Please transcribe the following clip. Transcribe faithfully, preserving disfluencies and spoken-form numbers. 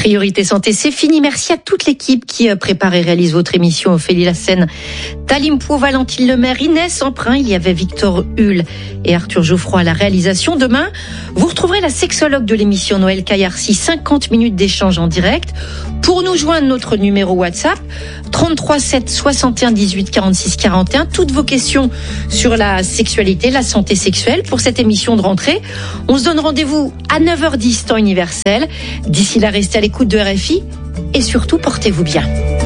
Priorité Santé, c'est fini. Merci à toute l'équipe qui prépare et réalise votre émission. Ophélie Lassène, Talim Pou, Valentine Lemaire, Inès Emprunt. Il y avait Victor Hull et Arthur Geoffroy à la réalisation. Demain, vous retrouverez la sexologue de l'émission Noël Caillarcy. cinquante minutes d'échange en direct. Pour nous joindre, notre numéro WhatsApp, trente-trois sept soixante et un dix-huit quarante-six quarante et un. Toutes vos questions sur la sexualité, la santé sexuelle pour cette émission de rentrée. On se donne rendez-vous à neuf heures dix, temps universel. D'ici là, restez à l'écoute de R F I et surtout, portez-vous bien.